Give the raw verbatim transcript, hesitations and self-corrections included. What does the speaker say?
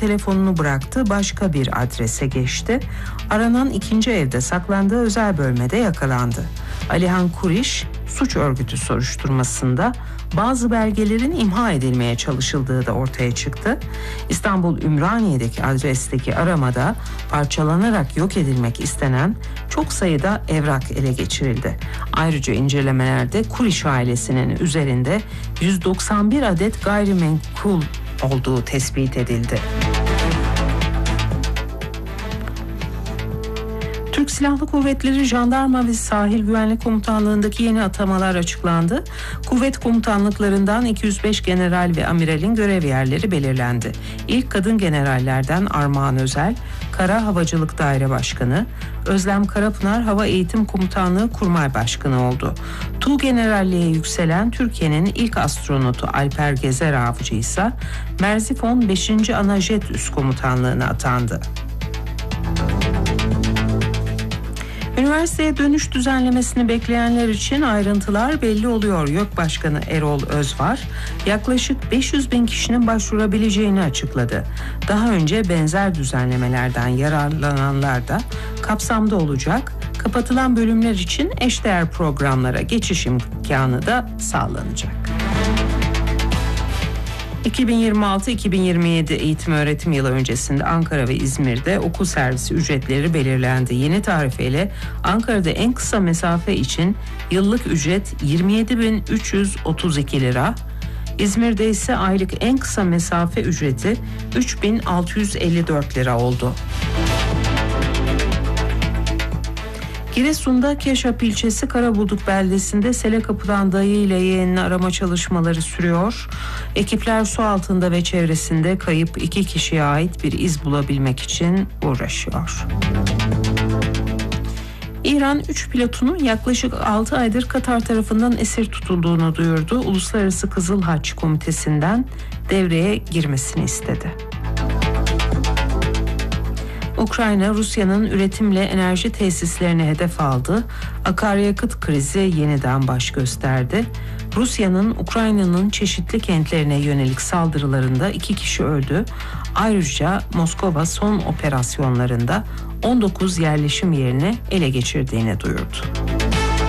telefonunu bıraktı, başka bir adrese geçti. Aranan ikinci evde saklandığı özel bölmede yakalandı. Alihan Kuriş, suç örgütü soruşturmasında bazı belgelerin imha edilmeye çalışıldığı da ortaya çıktı. İstanbul Ümraniye'deki adresteki aramada parçalanarak yok edilmek istenen çok sayıda evrak ele geçirildi. Ayrıca incelemelerde Kuriş ailesinin üzerinde yüz doksan bir adet gayrimenkul olduğu tespit edildi. Türk Silahlı Kuvvetleri Jandarma ve Sahil Güvenlik Komutanlığı'ndaki yeni atamalar açıklandı. Kuvvet komutanlıklarından iki yüz beş general ve amiralin görev yerleri belirlendi. İlk kadın generallerden Armağan Özel, Kara Havacılık Daire Başkanı, Özlem Karapınar Hava Eğitim Komutanlığı Kurmay Başkanı oldu. Tu generalliğe yükselen Türkiye'nin ilk astronotu Alper Gezer Avcı ise Merzifon beşinci Ana Jet Üst Komutanlığı'na atandı. Üniversiteye dönüş düzenlemesini bekleyenler için ayrıntılar belli oluyor. YÖK Başkanı Erol Özvar, yaklaşık beş yüz bin kişinin başvurabileceğini açıkladı. Daha önce benzer düzenlemelerden yararlananlar da kapsamda olacak. Kapatılan bölümler için eşdeğer programlara geçiş imkanı da sağlanacak. iki bin yirmi altı iki bin yirmi yedi eğitim öğretim yılı öncesinde Ankara ve İzmir'de okul servisi ücretleri belirlendi. Yeni tarifeyle Ankara'da en kısa mesafe için yıllık ücret yirmi yedi bin üç yüz otuz iki lira, İzmir'de ise aylık en kısa mesafe ücreti üç bin altı yüz elli dört lira oldu. Giresun'da Keşap ilçesi Karabuduk beldesinde sele kapılan dayı ile yeğenini arama çalışmaları sürüyor. Ekipler su altında ve çevresinde kayıp iki kişiye ait bir iz bulabilmek için uğraşıyor. İran üç pilotunun yaklaşık altı aydır Katar tarafından esir tutulduğunu duyurdu. Uluslararası Kızıl Haç Komitesi'nden devreye girmesini istedi. Ukrayna, Rusya'nın üretimle enerji tesislerini hedef aldı. Akaryakıt krizi yeniden baş gösterdi. Rusya'nın Ukrayna'nın çeşitli kentlerine yönelik saldırılarında iki kişi öldü. Ayrıca Moskova son operasyonlarında on dokuz yerleşim yerini ele geçirdiğini duyurdu.